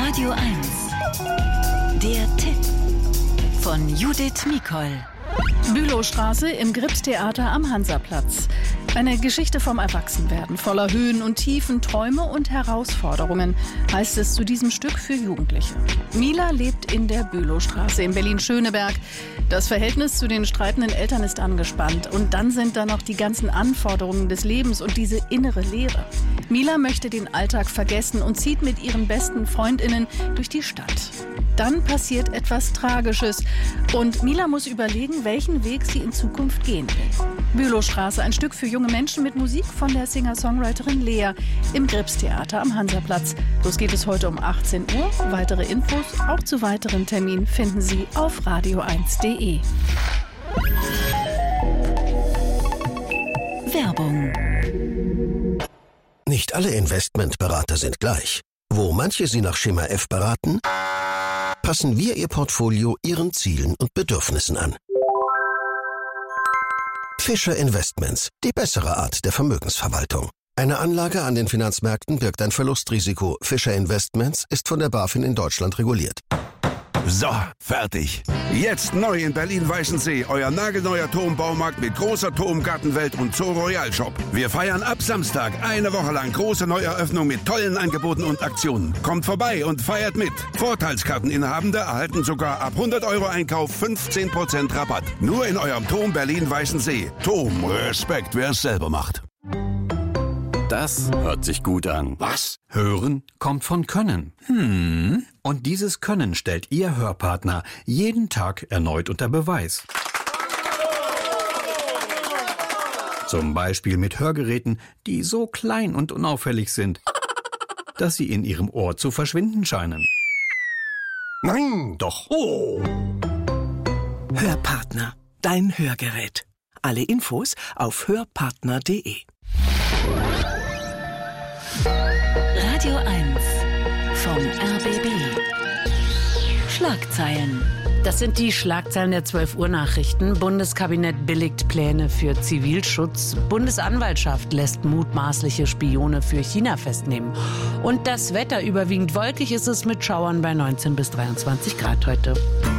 Radio 1. Der Tipp von Judith Mikol. Bülowstraße im Gripstheater am Hansaplatz. Eine Geschichte vom Erwachsenwerden, voller Höhen und Tiefen, Träume und Herausforderungen, heißt es zu diesem Stück für Jugendliche. Mila lebt in der Bülowstraße in Berlin-Schöneberg. Das Verhältnis zu den streitenden Eltern ist angespannt. Und dann sind da noch die ganzen Anforderungen des Lebens und diese innere Leere. Mila möchte den Alltag vergessen und zieht mit ihren besten FreundInnen durch die Stadt. Dann passiert etwas Tragisches und Mila muss überlegen, welchen Weg sie in Zukunft gehen will. Bülowstraße, ein Stück für junge Menschen mit Musik von der Singer-Songwriterin Lea im Gripstheater am Hansaplatz. Los geht es heute um 18 Uhr. Weitere Infos auch zu weiteren Terminen finden Sie auf radio1.de. Werbung. Nicht alle Investmentberater sind gleich. Wo manche Sie nach Schema F beraten, passen wir Ihr Portfolio Ihren Zielen und Bedürfnissen an. Fischer Investments, die bessere Art der Vermögensverwaltung. Eine Anlage an den Finanzmärkten birgt ein Verlustrisiko. Fischer Investments ist von der BaFin in Deutschland reguliert. So, fertig. Jetzt neu in Berlin-Weißensee. Euer nagelneuer Turmbaumarkt mit großer Turmgartenwelt und Zoo Royal Shop. Wir feiern ab Samstag eine Woche lang große Neueröffnung mit tollen Angeboten und Aktionen. Kommt vorbei und feiert mit. Vorteilskarteninhabende erhalten sogar ab 100 € Einkauf 15% Rabatt. Nur in eurem Turm Berlin-Weißensee. Turm, Respekt, wer es selber macht. Das hört sich gut an. Was? Hören kommt von Können. Und dieses Können stellt Ihr Hörpartner jeden Tag erneut unter Beweis. Zum Beispiel mit Hörgeräten, die so klein und unauffällig sind, dass sie in Ihrem Ohr zu verschwinden scheinen. Nein! Doch. Oh! Hörpartner, dein Hörgerät. Alle Infos auf hörpartner.de. Radio 1 vom RBB. Schlagzeilen. Das sind die Schlagzeilen der 12 Uhr Nachrichten. Bundeskabinett billigt Pläne für Zivilschutz. Bundesanwaltschaft lässt mutmaßliche Spione für China festnehmen. Und das Wetter, überwiegend wolkig ist es mit Schauern bei 19 bis 23 Grad heute.